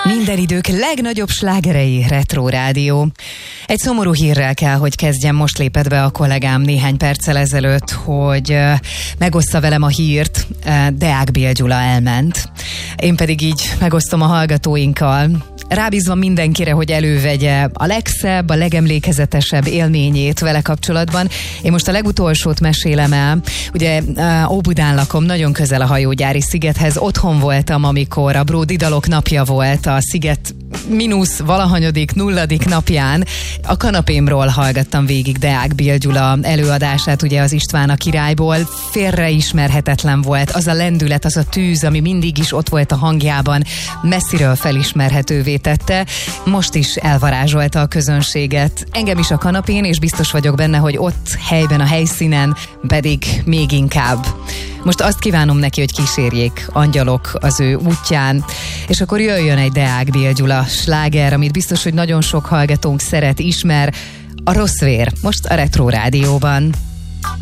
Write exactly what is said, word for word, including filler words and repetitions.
Minden idők legnagyobb slágerei, Retro Rádió. Egy szomorú hírrel kell, hogy kezdjem. Most lépett be a kollégám néhány perccel ezelőtt, hogy megoszta velem a hírt. Deák Bél Gyula elment. Én pedig így megosztom a hallgatóinkkal, rábízva mindenkire, hogy elővegye a legszebb, a legemlékezetesebb élményét vele kapcsolatban. Én most a legutolsót mesélem el. Ugye Óbudán lakom, nagyon közel a hajógyári szigethez. Otthon voltam, amikor a Bródi dalok napja volt, a sziget mínusz valahanyadik, nulladik napján. A kanapémról hallgattam végig Deák Bél Gyula előadását, ugye az István a királyból. Félreismerhetetlen volt az a lendület, az a tűz, ami mindig is ott volt a hangjában, messziről felismerhetővé tette. Most is elvarázsolta a közönséget. Engem is a kanapén, és biztos vagyok benne, hogy ott helyben, a helyszínen pedig még inkább. Most azt kívánom neki, hogy kísérjék angyalok az ő útján, és akkor jöjjön egy Deák Bél Gyula sláger, amit biztos, hogy nagyon sok hallgatónk szeret, ismer, a Rossz vér, most a Retro Rádióban.